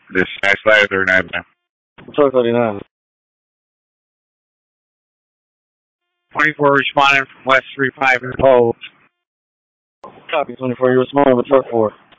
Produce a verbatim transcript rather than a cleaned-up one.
This is Slayer thirty-nine. Truck thirty-nine. twenty-four responding from West three five. Oh. Copy twenty-four. You're responding with truck four.